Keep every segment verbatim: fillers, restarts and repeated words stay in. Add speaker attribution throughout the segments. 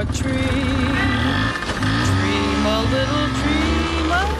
Speaker 1: tree. Dream a little dream of...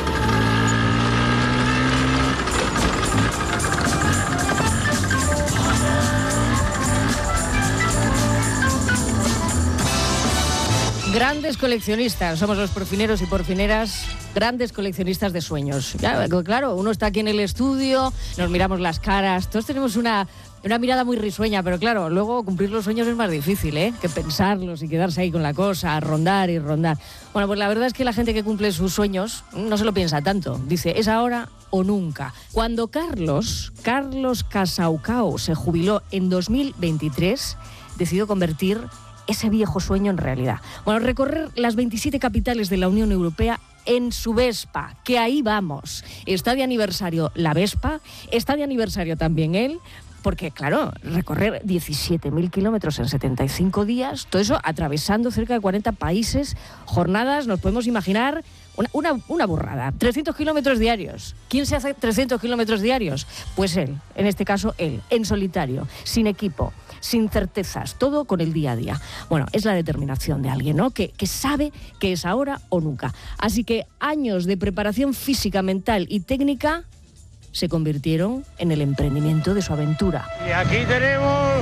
Speaker 2: Grandes coleccionistas, somos los porfineros y porfineras, grandes coleccionistas de sueños. Ya, claro, uno está aquí en el estudio, nos miramos las caras, todos tenemos una, una mirada muy risueña, pero claro, luego cumplir los sueños es más difícil, ¿eh? Que pensarlos y quedarse ahí con la cosa, rondar y rondar. Bueno, pues la verdad es que la gente que cumple sus sueños no se lo piensa tanto, dice, es ahora o nunca. Cuando Carlos, Carlos Casaucao se jubiló en dos mil veintitrés, decidió convertir ese viejo sueño en realidad. Bueno, recorrer las veintisiete capitales de la Unión Europea en su Vespa, que ahí vamos. Está de aniversario la Vespa, está de aniversario también él, porque claro, recorrer diecisiete mil kilómetros en setenta y cinco días, todo eso atravesando cerca de cuarenta países, jornadas, nos podemos imaginar una, una, una burrada. trescientos kilómetros diarios. ¿Quién se hace trescientos kilómetros diarios? Pues él, en este caso él, en solitario, sin equipo, sin certezas, todo con el día a día. Bueno, es la determinación de alguien, ¿no? Que, que sabe que es ahora o nunca. Así que años de preparación física, mental y técnica se convirtieron en el emprendimiento de su aventura.
Speaker 3: Y aquí tenemos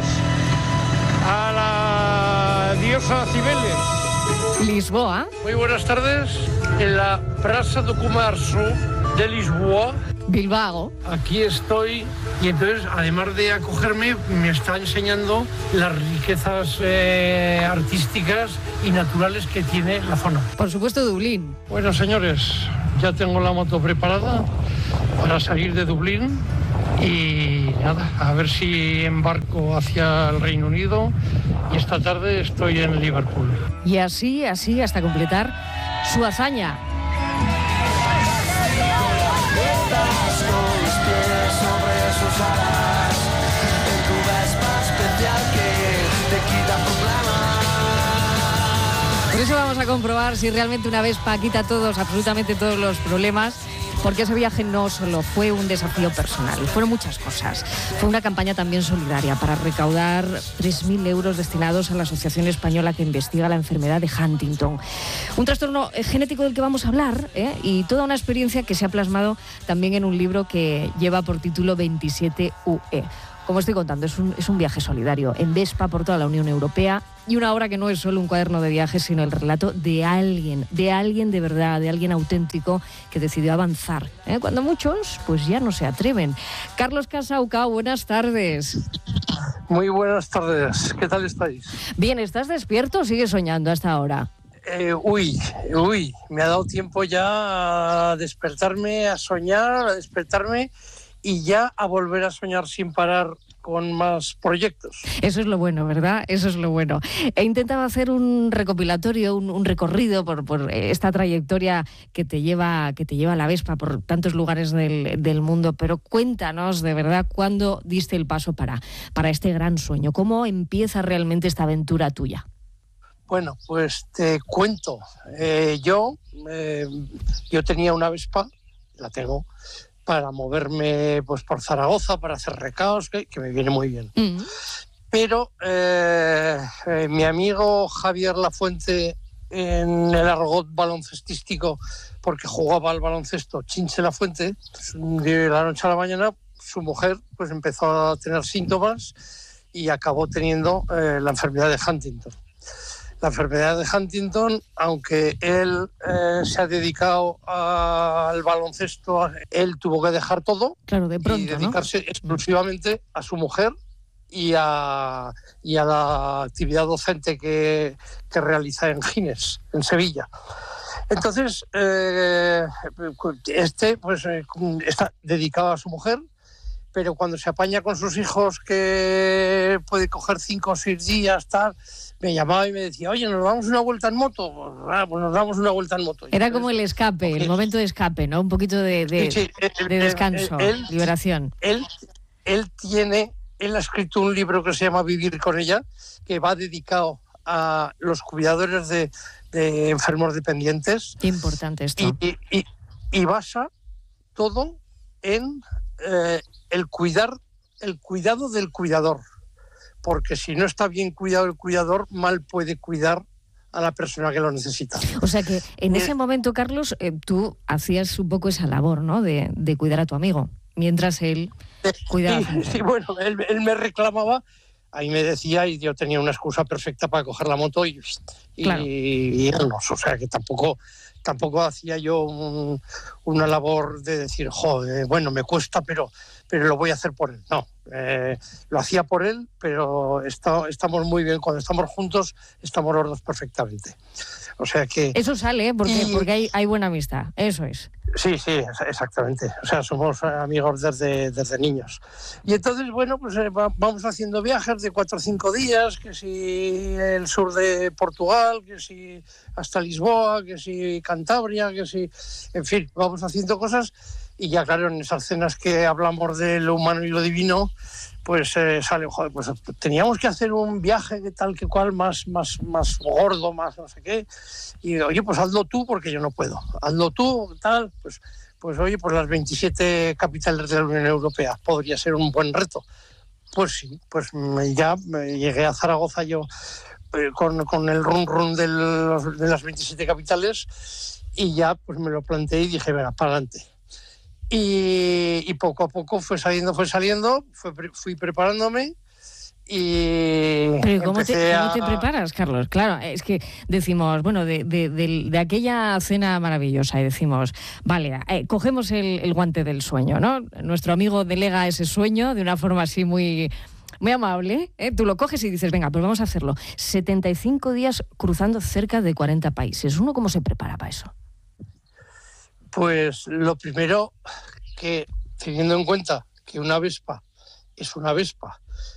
Speaker 3: a la diosa Cibeles.
Speaker 2: Lisboa.
Speaker 3: Muy buenas tardes. En la Praça do Comércio de Lisboa.
Speaker 2: Bilbao.
Speaker 3: Aquí estoy y entonces, además de acogerme, me está enseñando las riquezas eh, artísticas y naturales que tiene la zona.
Speaker 2: Por supuesto, Dublín.
Speaker 3: Bueno, señores, ya tengo la moto preparada para salir de Dublín y nada, a ver si embarco hacia el Reino Unido y esta tarde estoy en Liverpool.
Speaker 2: Y así, así, hasta completar su hazaña. Por eso vamos a comprobar si realmente una Vespa quita todos, absolutamente todos los problemas, porque ese viaje no solo fue un desafío personal, fueron muchas cosas. Fue una campaña también solidaria para recaudar tres mil euros destinados a la Asociación Española que investiga la enfermedad de Huntington. Un trastorno genético del que vamos a hablar, ¿eh? Y toda una experiencia que se ha plasmado también en un libro que lleva por título veintisiete U E. Como estoy contando, es un, es un viaje solidario en Vespa por toda la Unión Europea y una obra que no es solo un cuaderno de viajes, sino el relato de alguien, de alguien de verdad, de alguien auténtico que decidió avanzar, ¿eh? Cuando muchos pues ya no se atreven. Carlos Casaucao, buenas tardes.
Speaker 3: Muy buenas tardes, ¿qué tal estáis?
Speaker 2: Bien, ¿estás despierto o sigues soñando hasta ahora?
Speaker 3: Eh, uy, uy, me ha dado tiempo ya a despertarme, a soñar, a despertarme y ya a volver a soñar sin parar con más proyectos.
Speaker 2: Eso es lo bueno, ¿verdad? Eso es lo bueno. He intentado hacer un recopilatorio, un, un recorrido por, por esta trayectoria que te lleva que te lleva a la Vespa por tantos lugares del, del mundo, pero cuéntanos de verdad cuándo diste el paso para, para este gran sueño. ¿Cómo empieza realmente esta aventura tuya?
Speaker 3: Bueno, pues te cuento. Eh, yo, eh, yo tenía una Vespa, la tengo, para moverme pues por Zaragoza, para hacer recados, que, que me viene muy bien. Mm. Pero eh, eh, mi amigo Javier Lafuente, en el argot baloncestístico, porque jugaba al baloncesto, Chinche Lafuente, pues, de la noche a la mañana, su mujer pues empezó a tener síntomas y acabó teniendo eh, la enfermedad de Huntington. La enfermedad de Huntington, aunque él eh, se ha dedicado a, al baloncesto, él tuvo que dejar todo,
Speaker 2: claro, de pronto,
Speaker 3: y dedicarse, ¿no?, exclusivamente a su mujer y a, y a la actividad docente que, que realiza en Gines, en Sevilla. Entonces, eh, este pues, está dedicado a su mujer, pero cuando se apaña con sus hijos, que puede coger cinco o seis días, tal, me llamaba y me decía, oye, ¿nos damos una vuelta en moto? Pues, ah, pues nos damos una vuelta en moto.
Speaker 2: Era como el escape, okay, el momento de escape, ¿no? Un poquito de, de, sí, sí, de descanso, él, liberación.
Speaker 3: Él, él tiene, él ha escrito un libro que se llama Vivir con ella, que va dedicado a los cuidadores de, de enfermos dependientes.
Speaker 2: Qué importante esto.
Speaker 3: Y, y, y basa todo en eh, el cuidar, el cuidado del cuidador. Porque si no está bien cuidado el cuidador, mal puede cuidar a la persona que lo necesita.
Speaker 2: O sea que en
Speaker 3: Eh,
Speaker 2: ese momento, Carlos, eh, tú hacías un poco esa labor, ¿no? De, de cuidar a tu amigo, mientras él cuidaba.
Speaker 3: Sí, sí, bueno, él, él me reclamaba, ahí me decía, y yo tenía una excusa perfecta para coger la moto y, y,
Speaker 2: Claro.
Speaker 3: y irnos. O sea que tampoco, tampoco hacía yo un- una labor de decir, joder, bueno, me cuesta, pero, pero lo voy a hacer por él. No, eh, lo hacía por él, pero está- estamos muy bien. Cuando estamos juntos, estamos los dos perfectamente. O sea que...
Speaker 2: Eso sale, ¿eh? Porque,
Speaker 3: Y-
Speaker 2: porque hay, hay buena amistad, eso es.
Speaker 3: Sí, sí, es- exactamente. O sea, somos amigos desde, desde niños. Y entonces, bueno, pues eh, va- vamos haciendo viajes de cuatro o cinco días, que si el sur de Portugal, que si hasta Lisboa, que si Cantabria, que si... En fin, vamos haciendo cosas y ya, claro, en esas cenas que hablamos de lo humano y lo divino, pues eh, sale, joder, pues teníamos que hacer un viaje de tal que cual más, más, más gordo, más no sé qué. Y oye, pues hazlo tú porque yo no puedo. Hazlo tú, tal, pues, pues oye, pues las veintisiete capitales de la Unión Europea podría ser un buen reto. Pues sí, pues me- ya me llegué a Zaragoza yo eh, con, con el run run de, los- de las veintisiete capitales y ya pues me lo planteé y dije, venga, para adelante. Y, y poco a poco fue saliendo, fue saliendo, fue pre- fui preparándome y
Speaker 2: Pero ¿cómo te,
Speaker 3: empecé
Speaker 2: cómo te
Speaker 3: a...
Speaker 2: preparas, Carlos? Claro, es que decimos, bueno, de, de, de, de aquella cena maravillosa y decimos, vale, eh, cogemos el, el guante del sueño, ¿no? Nuestro amigo delega ese sueño de una forma así muy... Muy amable, ¿eh? Tú lo coges y dices, venga, pues vamos a hacerlo. setenta y cinco días cruzando cerca de cuarenta países. ¿Uno cómo se prepara para eso?
Speaker 3: Pues lo primero, que teniendo en cuenta que una Vespa es una Vespa